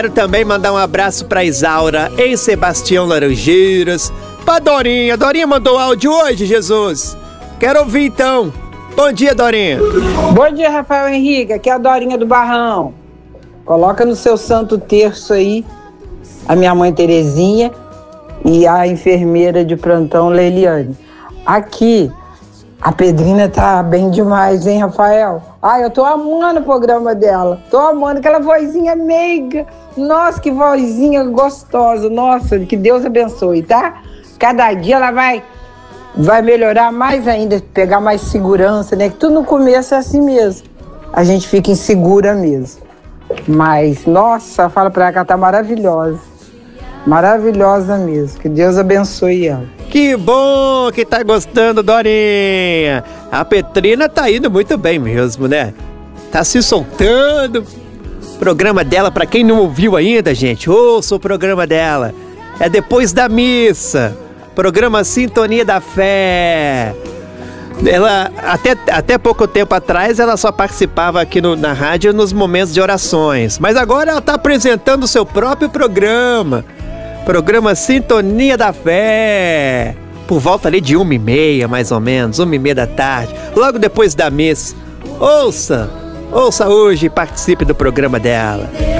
Quero também mandar um abraço pra Isaura em Sebastião Laranjeiras. Pra Dorinha. Dorinha mandou áudio hoje, Jesus. Quero ouvir então. Bom dia, Dorinha. Bom dia, Rafael Henrique. Aqui é a Dorinha do Barrão. Coloca no seu santo terço aí a minha mãe Terezinha e a enfermeira de plantão Leiliane. Aqui, a Pedrina tá bem demais, hein, Rafael? Ai, eu tô amando o programa dela. Tô amando aquela vozinha meiga. Nossa, que vozinha gostosa. Nossa, que Deus abençoe, tá? Cada dia ela vai melhorar mais ainda, pegar mais segurança, né? Que tudo no começo é assim mesmo. A gente fica insegura mesmo. Mas, nossa, fala pra ela que ela tá maravilhosa. Maravilhosa mesmo. Que Deus abençoe ela. Que bom que tá gostando, Dorinha. A Petrina tá indo muito bem mesmo, né? Tá se soltando. O programa dela, pra quem não ouviu ainda, gente, ouça o programa dela. É depois da missa. Programa Sintonia da Fé. Ela, até pouco tempo atrás, ela só participava aqui na rádio nos momentos de orações. Mas agora ela está apresentando o seu próprio programa. Programa Sintonia da Fé. Por volta ali de 1h30, mais ou menos, 1h30 da tarde. Logo depois da missa. Ouça hoje e participe do programa dela.